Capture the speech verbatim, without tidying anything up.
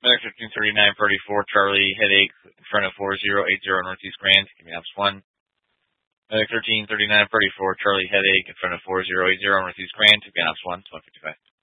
Medic fifteen thirty-nine thirty-four, Charlie, headache in front of four zero eight zero Northeast Grand. Give me ops one. Medic thirteen thirty-nine thirty-four, Charlie, headache in front of four zero eight zero Northeast Grand. Give me ops one. one fifty-five.